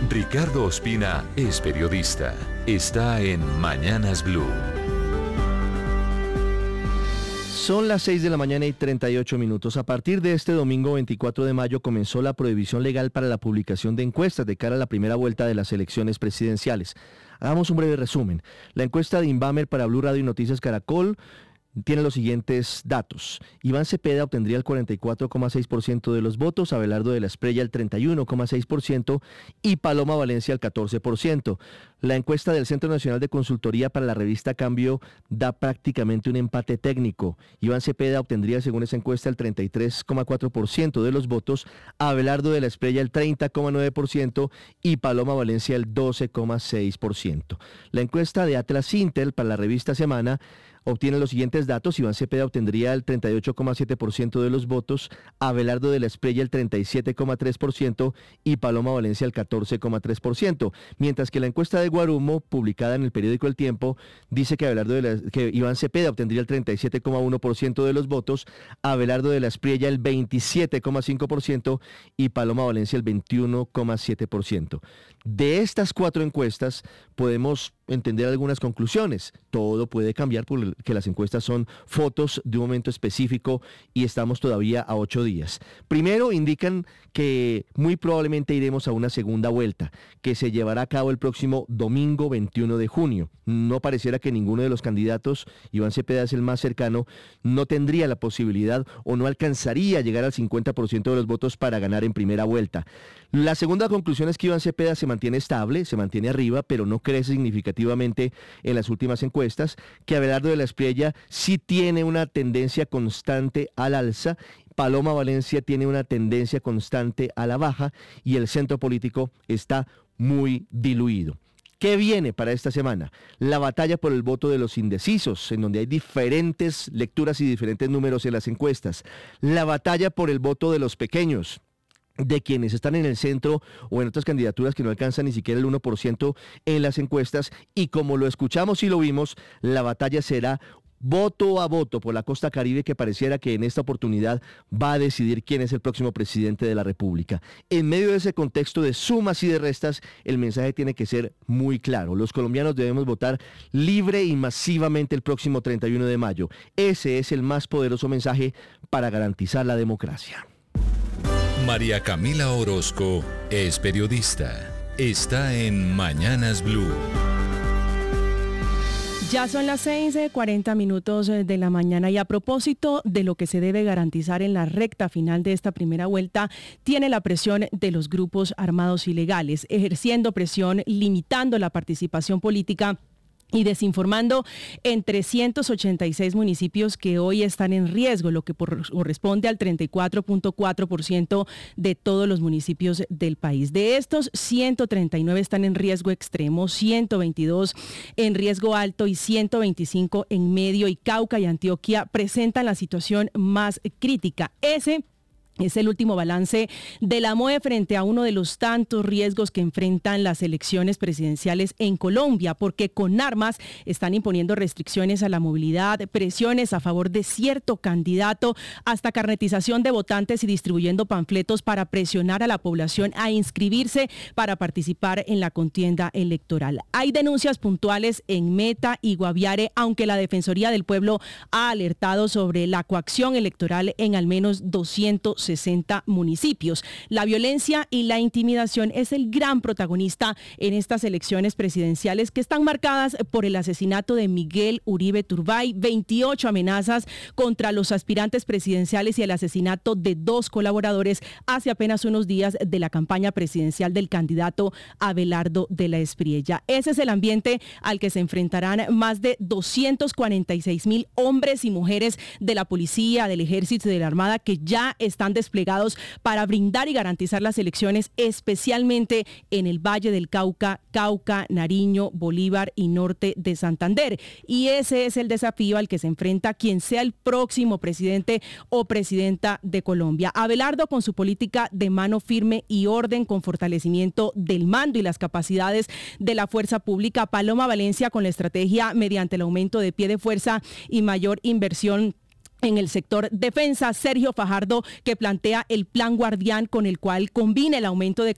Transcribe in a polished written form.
Ricardo Ospina es periodista. Está en Mañanas Blue. Son las 6 de la mañana y 38 minutos. A partir de este domingo 24 de mayo comenzó la prohibición legal para la publicación de encuestas de cara a la primera vuelta de las elecciones presidenciales. Hagamos un breve resumen. La encuesta de Inbamer para Blue Radio y Noticias Caracol tiene los siguientes datos. Iván Cepeda obtendría el 44,6% de los votos, Abelardo de la Espriella el 31,6% y Paloma Valencia el 14%. La encuesta del Centro Nacional de Consultoría para la revista Cambio da prácticamente un empate técnico. Iván Cepeda obtendría, según esa encuesta, el 33,4% de los votos, Abelardo de la Espriella el 30,9% y Paloma Valencia el 12,6%. La encuesta de Atlas Intel para la revista Semana obtiene los siguientes datos. Iván Cepeda obtendría el 38,7% de los votos, Abelardo de la Espriella el 37,3% y Paloma Valencia el 14,3%. Mientras que la encuesta de Guarumo, publicada en el periódico El Tiempo, dice que Iván Cepeda obtendría el 37,1% de los votos, Abelardo de la Espriella el 27,5% y Paloma Valencia el 21,7%. De estas cuatro encuestas podemos entender algunas conclusiones. Todo puede cambiar porque las encuestas son fotos de un momento específico y estamos todavía a 8 días. Primero, indican que muy probablemente iremos a una segunda vuelta, que se llevará a cabo el próximo domingo 21 de junio. No pareciera que ninguno de los candidatos, Iván Cepeda es el más cercano, no tendría la posibilidad o no alcanzaría a llegar al 50% de los votos para ganar en primera vuelta. La segunda conclusión es que Iván Cepeda se mantiene estable, se mantiene arriba, pero no crece significativamente en las últimas encuestas, que Abelardo de la Espriella sí tiene una tendencia constante al alza, Paloma Valencia tiene una tendencia constante a la baja y el centro político está muy diluido. ¿Qué viene para esta semana? La batalla por el voto de los indecisos, en donde hay diferentes lecturas y diferentes números en las encuestas. La batalla por el voto de los pequeños, de quienes están en el centro o en otras candidaturas que no alcanzan ni siquiera el 1% en las encuestas. Y como lo escuchamos y lo vimos, la batalla será voto a voto por la costa Caribe, que pareciera que en esta oportunidad va a decidir quién es el próximo presidente de la República. En medio de ese contexto de sumas y de restas, el mensaje tiene que ser muy claro. Los colombianos debemos votar libre y masivamente el próximo 31 de mayo. Ese es el más poderoso mensaje para garantizar la democracia. María Camila Orozco es periodista. Está en Mañanas Blue. Ya son las 6:40 de la mañana y a propósito de lo que se debe garantizar en la recta final de esta primera vuelta, tiene la presión de los grupos armados ilegales, ejerciendo presión, limitando la participación política y desinformando en 386 municipios que hoy están en riesgo, lo que corresponde al 34,4% de todos los municipios del país. De estos, 139 están en riesgo extremo, 122 en riesgo alto y 125 en medio, y Cauca y Antioquia presentan la situación más crítica. Ese es el último balance de la MOE frente a uno de los tantos riesgos que enfrentan las elecciones presidenciales en Colombia, porque con armas están imponiendo restricciones a la movilidad, presiones a favor de cierto candidato, hasta carnetización de votantes y distribuyendo panfletos para presionar a la población a inscribirse para participar en la contienda electoral. Hay denuncias puntuales en Meta y Guaviare, aunque la Defensoría del Pueblo ha alertado sobre la coacción electoral en al menos 260 municipios. La violencia y la intimidación es el gran protagonista en estas elecciones presidenciales, que están marcadas por el asesinato de Miguel Uribe Turbay, 28 amenazas contra los aspirantes presidenciales y el asesinato de 2 colaboradores hace apenas unos días de la campaña presidencial del candidato Abelardo de la Espriella. Ese es el ambiente al que se enfrentarán más de 246,000 hombres y mujeres de la policía, del ejército y de la armada, que ya están desplegados para brindar y garantizar las elecciones, especialmente en el Valle del Cauca, Nariño, Bolívar y norte de Santander. Y ese es el desafío al que se enfrenta quien sea el próximo presidente o presidenta de Colombia. Abelardo, con su política de mano firme y orden, con fortalecimiento del mando y las capacidades de la fuerza pública. Paloma Valencia, con la estrategia mediante el aumento de pie de fuerza y mayor inversión en el sector defensa. Sergio Fajardo, que plantea el plan Guardián, con el cual combina el aumento de